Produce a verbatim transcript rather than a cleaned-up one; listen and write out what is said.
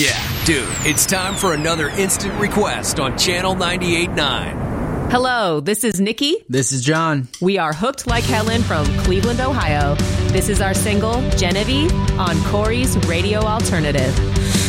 Yeah, dude, it's time for another Instant Request on Channel ninety-eight point nine. Hello, this is Nikki. This is John. We are Hooked Like Helen from Cleveland, Ohio. This is our single, Genevieve, on Corey's Radio Alternative.